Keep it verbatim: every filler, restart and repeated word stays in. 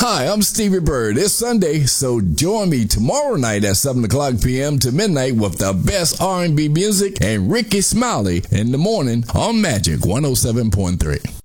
Hi, I'm Stevie Bird. It's Sunday, so join me tomorrow night at seven o'clock p.m. to midnight with the best R and B music and Ricky Smiley in the morning on Magic one oh seven point three.